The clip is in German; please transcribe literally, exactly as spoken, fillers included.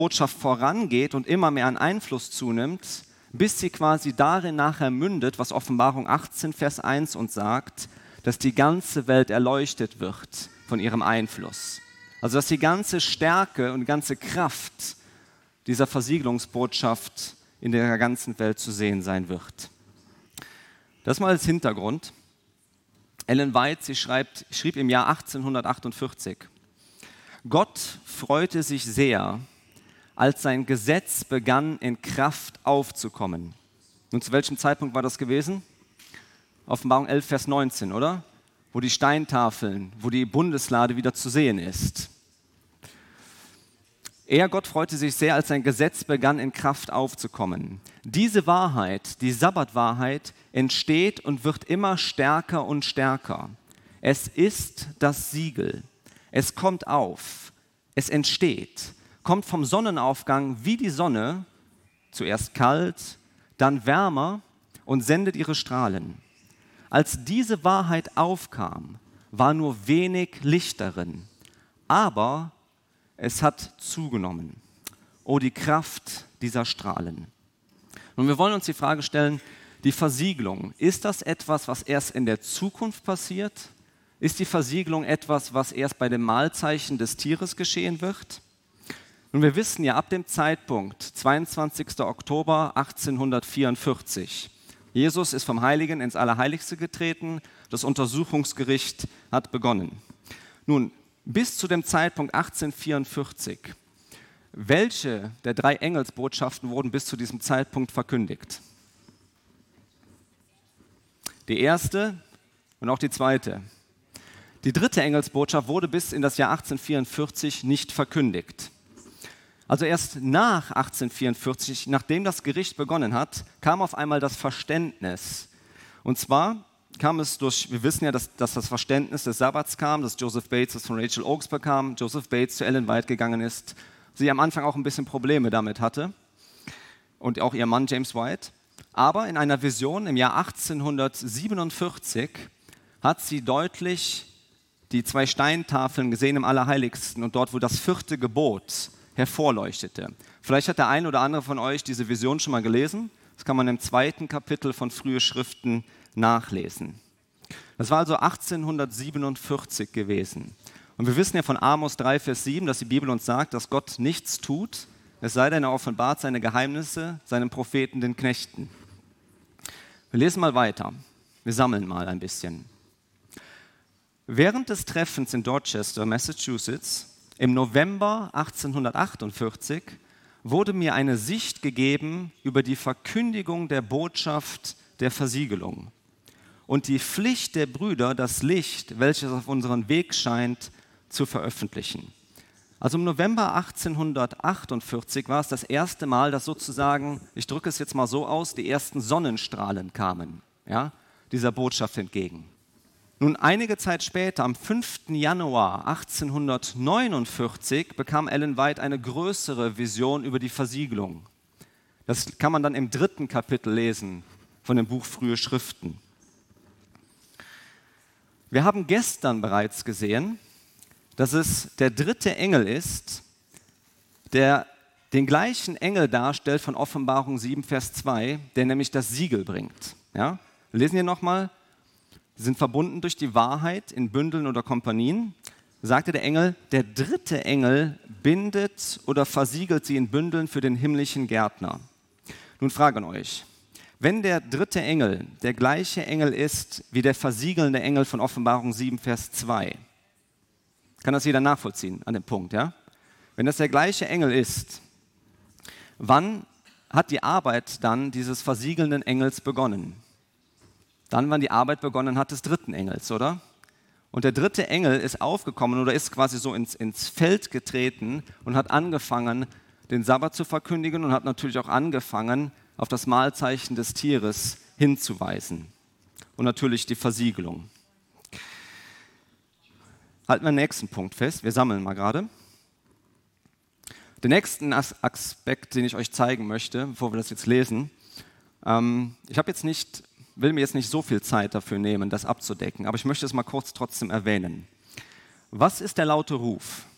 Botschaft vorangeht und immer mehr an Einfluss zunimmt, bis sie quasi darin nachher mündet, was Offenbarung achtzehn, Vers eins uns sagt, dass die ganze Welt erleuchtet wird von ihrem Einfluss. Also dass die ganze Stärke und die ganze Kraft dieser Versiegelungsbotschaft in der ganzen Welt zu sehen sein wird. Das mal als Hintergrund. Ellen White, sie schreibt, schrieb im Jahr achtzehnhundertachtundvierzig, Gott freute sich sehr, als sein Gesetz begann in Kraft aufzukommen. Nun, zu welchem Zeitpunkt war das gewesen? Offenbarung elf, Vers neunzehn, oder? Wo die Steintafeln, wo die Bundeslade wieder zu sehen ist. Er, Gott, freute sich sehr, als sein Gesetz begann in Kraft aufzukommen. Diese Wahrheit, die Sabbatwahrheit, entsteht und wird immer stärker und stärker. Es ist das Siegel. Es kommt auf. Es entsteht. Kommt vom Sonnenaufgang wie die Sonne, zuerst kalt, dann wärmer und sendet ihre Strahlen. Als diese Wahrheit aufkam, war nur wenig Licht darin, aber es hat zugenommen. Oh, die Kraft dieser Strahlen. Und wir wollen uns die Frage stellen, die Versiegelung, ist das etwas, was erst in der Zukunft passiert? Ist die Versiegelung etwas, was erst bei dem Mahlzeichen des Tieres geschehen wird? Und wir wissen ja ab dem Zeitpunkt, zweiundzwanzigster Oktober achtzehnhundertvierundvierzig, Jesus ist vom Heiligen ins Allerheiligste getreten, das Untersuchungsgericht hat begonnen. Nun, bis zu dem Zeitpunkt achtzehnhundertvierundvierzig, welche der drei Engelsbotschaften wurden bis zu diesem Zeitpunkt verkündigt? Die erste und auch die zweite. Die dritte Engelsbotschaft wurde bis in das Jahr achtzehnhundertvierundvierzig nicht verkündigt. Also erst nach achtzehnhundertvierundvierzig, nachdem das Gericht begonnen hat, kam auf einmal das Verständnis. Und zwar kam es durch, wir wissen ja, dass, dass das Verständnis des Sabbats kam, dass Joseph Bates es von Rachel Oakes bekam, Joseph Bates zu Ellen White gegangen ist, sie am Anfang auch ein bisschen Probleme damit hatte und auch ihr Mann James White. Aber in einer Vision im Jahr achtzehnhundertsiebenundvierzig hat sie deutlich die zwei Steintafeln gesehen im Allerheiligsten und dort, wo das vierte Gebot hervorleuchtete. Vielleicht hat der ein oder andere von euch diese Vision schon mal gelesen. Das kann man im zweiten Kapitel von Frühe Schriften nachlesen. Das war also achtzehnhundertsiebenundvierzig gewesen. Und wir wissen ja von Amos drei, Vers sieben, dass die Bibel uns sagt, dass Gott nichts tut, es sei denn, er offenbart seine Geheimnisse seinen Propheten, den Knechten. Wir lesen mal weiter. Wir sammeln mal ein bisschen. Während des Treffens in Dorchester, Massachusetts, im November achtzehnhundertachtundvierzig wurde mir eine Sicht gegeben über die Verkündigung der Botschaft der Versiegelung und die Pflicht der Brüder, das Licht, welches auf unseren Weg scheint, zu veröffentlichen. Also im November achtzehnhundertachtundvierzig war es das erste Mal, dass sozusagen, ich drücke es jetzt mal so aus, die ersten Sonnenstrahlen kamen, ja, dieser Botschaft entgegen. Nun, einige Zeit später, am fünften Januar achtzehnhundertneunundvierzig, bekam Ellen White eine größere Vision über die Versiegelung. Das kann man dann im dritten Kapitel lesen von dem Buch Frühe Schriften. Wir haben gestern bereits gesehen, dass es der dritte Engel ist, der den gleichen Engel darstellt von Offenbarung sieben, Vers zwei, der nämlich das Siegel bringt. Ja? Wir lesen hier nochmal. Sie sind verbunden durch die Wahrheit in Bündeln oder Kompanien, sagte der Engel, der dritte Engel bindet oder versiegelt sie in Bündeln für den himmlischen Gärtner. Nun frage an euch, wenn der dritte Engel der gleiche Engel ist wie der versiegelnde Engel von Offenbarung sieben, Vers zwei, kann das jeder nachvollziehen an dem Punkt, ja? Wenn das der gleiche Engel ist, wann hat die Arbeit dann dieses versiegelnden Engels begonnen? Dann, wann die Arbeit begonnen hat des dritten Engels, oder? Und der dritte Engel ist aufgekommen oder ist quasi so ins, ins Feld getreten und hat angefangen, den Sabbat zu verkündigen und hat natürlich auch angefangen, auf das Mahlzeichen des Tieres hinzuweisen. Und natürlich die Versiegelung. Halten wir den nächsten Punkt fest. Wir sammeln mal gerade. Den nächsten Aspekt, den ich euch zeigen möchte, bevor wir das jetzt lesen. Ähm, ich habe jetzt nicht... will mir jetzt nicht so viel Zeit dafür nehmen, das abzudecken, aber ich möchte es mal kurz trotzdem erwähnen. Was ist der laute Ruf?